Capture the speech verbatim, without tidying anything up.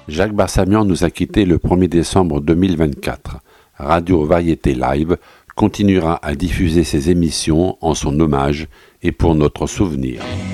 Jacques Barsamian nous a quittés le premier décembre deux mille vingt-quatre. Radio Variété Live continuera à diffuser ses émissions en son hommage et pour notre souvenir.